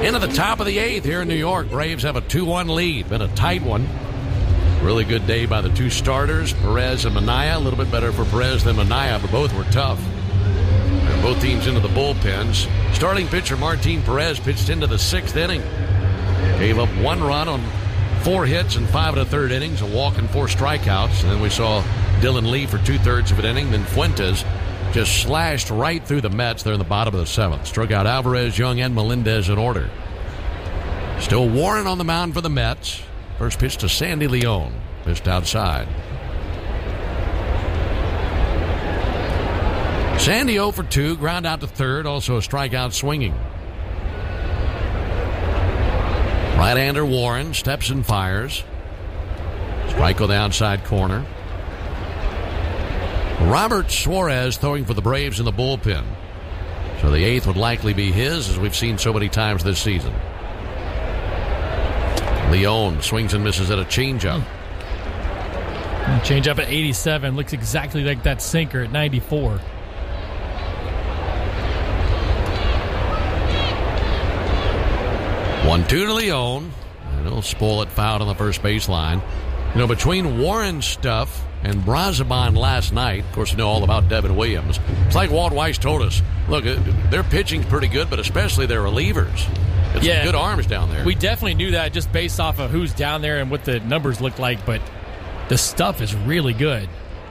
Into the top of the 8th here in New York. Braves have a 2-1 lead. Been a tight one. Really good day by the two starters, Perez and Minaya. A little bit better for Perez than Minaya, but both were tough. And both teams into the bullpens. Starting pitcher Martin Perez pitched into the 6th inning. Gave up 1 run on 4 hits and 5 1/3 innings, a walk and 4 strikeouts. And then we saw Dylan Lee for 2/3 of an inning. Then Fuentes just slashed right through the Mets there in the bottom of the 7th. Struck out Alvarez, Young, and Melendez in order. Still Warren on the mound for the Mets. First pitch to Sandy Leon. Pitched outside. Sandy 0 for 2. Ground out to third. Also a strikeout swinging. Right-hander Warren steps and fires. Strike on the outside corner. Robert Suarez throwing for the Braves in the bullpen. So the 8th would likely be his, as we've seen so many times this season. Leon swings and misses at a changeup. Changeup at 87. Looks exactly like that sinker at 94. One-two to Leon. And he'll spoil it fouled on the first baseline. You know, between Warren's stuff and Brazoban last night, of course, you know all about Devin Williams. It's like Walt Weiss told us, look, their pitching's pretty good, but especially their relievers. It's good arms down there. We definitely knew that just based off of who's down there and what the numbers look like, but the stuff is really good.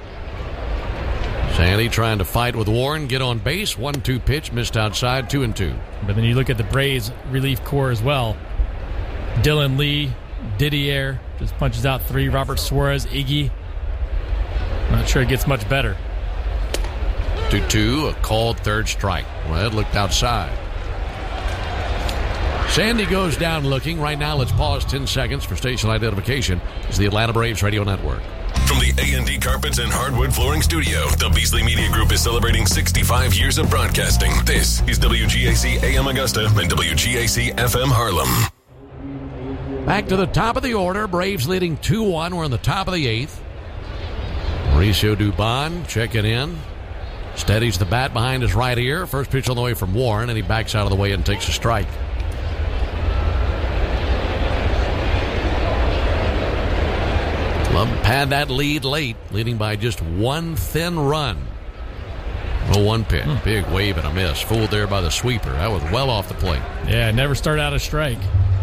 Sandy trying to fight with Warren, get on base. 1-2 pitch, missed outside, 2-2. But then you look at the Braves relief corps as well. Dylan Lee, Didier, just punches out 3. Robert Suarez, Iggy. Not sure it gets much better. 2-2, a called third strike. Well, it looked outside. Sandy goes down looking. Right now, let's pause 10 seconds for station identification. It's the Atlanta Braves Radio Network. From the A&D Carpets and Hardwood Flooring Studio, the Beasley Media Group is celebrating 65 years of broadcasting. This is WGAC AM Augusta and WGAC FM Harlem. Back to the top of the order. Braves leading 2-1. We're in the top of the 8th. Mauricio Dubon checking in. Steadies the bat behind his right ear. First pitch on the way from Warren, and he backs out of the way and takes a strike. Club had that lead late, leading by just 1 thin run. Well, 1 pitch. Big wave and a miss. Fooled there by the sweeper. That was well off the plate. Yeah, never start out a strike.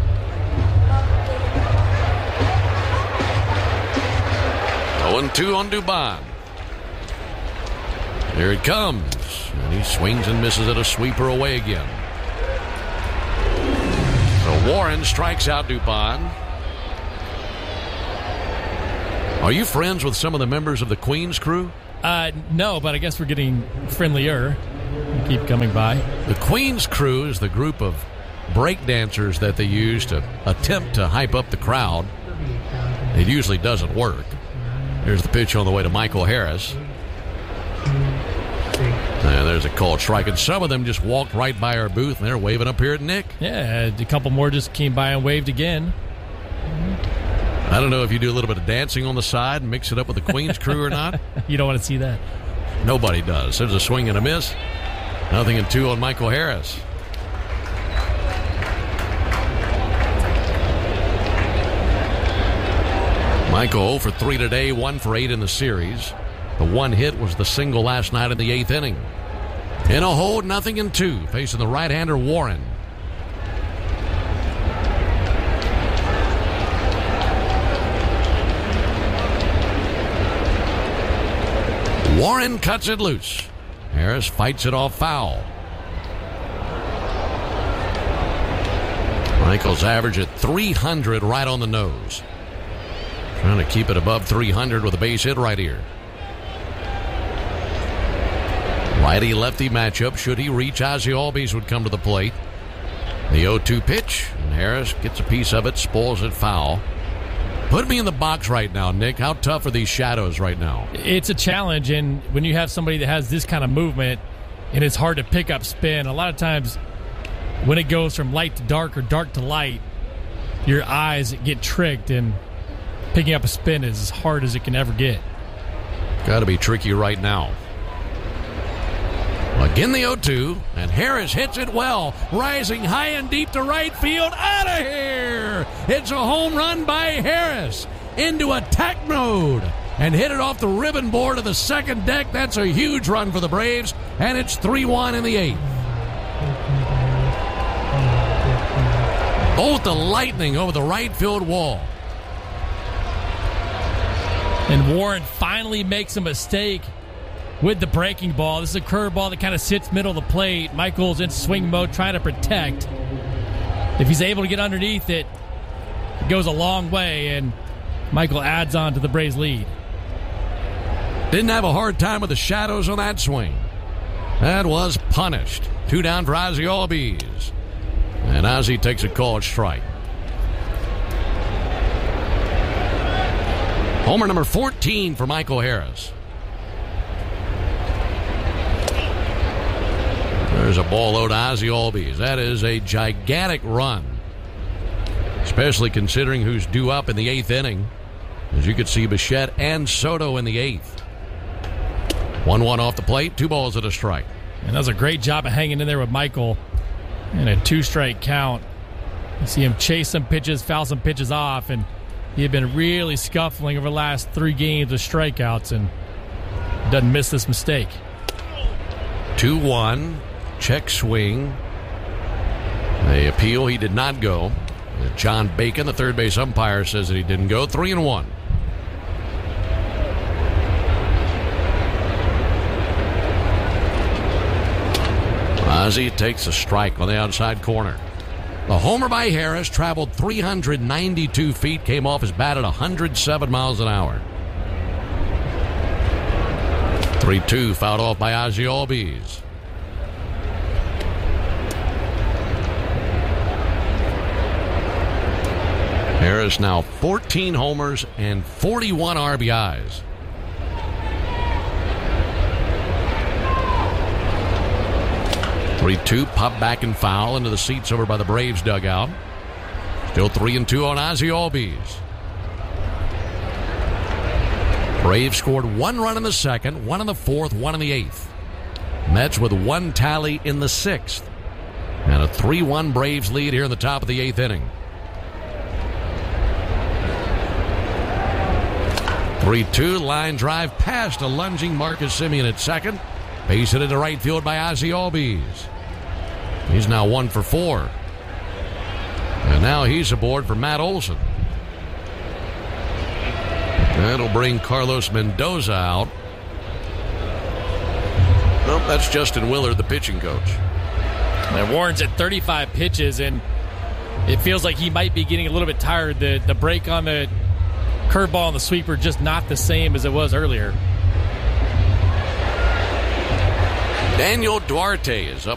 0-2 on Dubon. Here it comes. And he swings and misses at a sweeper away again. So Warren strikes out Dubon. Are you friends with some of the members of the Queens crew? No, but I guess we're getting friendlier. We keep coming by. The Queens crew is the group of break dancers that they use to attempt to hype up the crowd. It usually doesn't work. Here's the pitch on the way to Michael Harris. And there's a called strike, and some of them just walked right by our booth, and they're waving up here at Nick. Yeah, a couple more just came by and waved again. I don't know if you do a little bit of dancing on the side and mix it up with the Queens crew or not. You don't want to see that. Nobody does. There's a swing and a miss. 0-2 on Michael Harris. Michael 0 for 3 today, 1 for 8 in the series. The 1 hit was the single last night in the 8th inning. In a hold, 0-2, facing the right-hander Warren. Warren cuts it loose. Harris fights it off foul. Michael's average at 300 right on the nose. Trying to keep it above 300 with a base hit right here. Righty-lefty matchup. Should he reach, Ozzie Albies would come to the plate. The 0-2 pitch, and Harris gets a piece of it, spoils it foul. Put me in the box right now, Nick. How tough are these shadows right now? It's a challenge, and when you have somebody that has this kind of movement, and it's hard to pick up spin, a lot of times when it goes from light to dark or dark to light, your eyes get tricked, and picking up a spin is as hard as it can ever get. Got to be tricky right now. Again the 0-2, and Harris hits it well, rising high and deep to right field. Out of here! It's a home run by Harris into attack mode and hit it off the ribbon board of the second deck. That's a huge run for the Braves, and it's 3-1 in the 8th. Both the lightning over the right field wall. And Warren finally makes a mistake with the breaking ball. This is a curveball that kind of sits middle of the plate. Michael's in swing mode trying to protect. If he's able to get underneath it, it goes a long way, and Michael adds on to the Braves' lead. Didn't have a hard time with the shadows on that swing. That was punished. 2 down for Ozzie Albies. And Ozzie takes a called strike. Homer number 14 for Michael Harris. There's a ball low to Ozzie Albies. That is a gigantic run, especially considering who's due up in the 8th inning. As you could see, Bichette and Soto in the 8th. 1-1 off the plate, 2 balls and a strike. And that was a great job of hanging in there with Michael in a 2-strike count. You see him chase some pitches, foul some pitches off, and he had been really scuffling over the last 3 games with strikeouts, and doesn't miss this mistake. 2-1, check swing. The appeal, he did not go. John Bacon, the third base umpire, says that he didn't go. 3-1. Ozzie takes a strike on the outside corner. The homer by Harris traveled 392 feet, came off his bat at 107 miles an hour. 3-2 fouled off by Ozzie Albies. Harris now 14 homers and 41 RBIs. Three-two, pop back and foul into the seats over by the Braves dugout. Still 3-2 on Ozzie Albies. Braves scored 1 run in the second, 1 in the 4th, 1 in the 8th. Mets with 1 tally in the 6th. And a 3-1 Braves lead here in the top of the 8th inning. 3-2, line drive past a lunging Marcus Semien at second. Base hit into right field by Ozzie Albies. He's now 1 for 4. And now he's aboard for Matt Olson. That'll bring Carlos Mendoza out. Nope, that's Justin Willard, the pitching coach. And Warren's at 35 pitches, and it feels like he might be getting a little bit tired. The break on the curveball and the sweeper just not the same as it was earlier. Daniel Duarte is up